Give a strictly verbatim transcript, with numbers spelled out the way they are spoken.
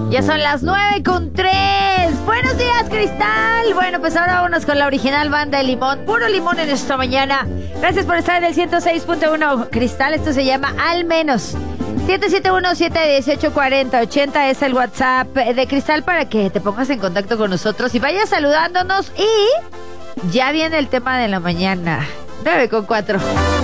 Ya son las nueve con tres. Buenos días, Cristal. Bueno, pues ahora vámonos con la original banda de limón. Puro limón en esta mañana. Gracias por estar en el ciento seis punto uno. Cristal, esto se llama Al Menos. siete siete uno, siete uno ocho, cuatro cero ocho cero es el WhatsApp de Cristal para que te pongas en contacto con nosotros y vayas saludándonos. Y ya viene el tema de la mañana. nueve con cuatro.